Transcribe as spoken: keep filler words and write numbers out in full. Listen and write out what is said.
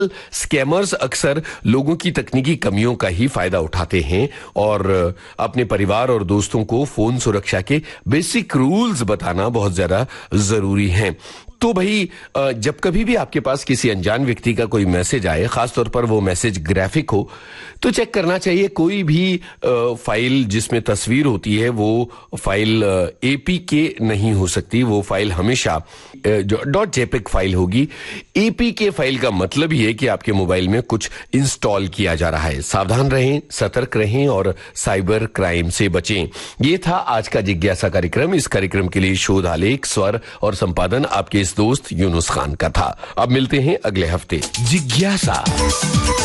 Scammers अक्सर लोगों की तकनीकी कमियों का ही फायदा उठाते हैं और अपने परिवार और दोस्तों को फोन सुरक्षा के बेसिक रूल्स बताना बहुत ज्यादा जरूरी है। तो भाई जब कभी भी आपके पास किसी अनजान व्यक्ति का कोई मैसेज आए, खासतौर पर वो मैसेज ग्राफिक हो, तो चेक करना चाहिए कोई भी फाइल जिसमें तस्वीर होती है वो फाइल एपीके नहीं हो सकती। वो फाइल हमेशा जो डॉट जेपेग फाइल होगी। एपीके फाइल का मतलब ही है कि आपके मोबाइल में कुछ इंस्टॉल किया जा रहा है। सावधान रहें, सतर्क रहें और साइबर क्राइम से बचें। ये था आज का जिज्ञासा कार्यक्रम। इस कार्यक्रम के लिए शोध आलेख, स्वर और संपादन आपके दोस्त यूनुस खान का था। अब मिलते हैं अगले हफ्ते। जिज्ञासा।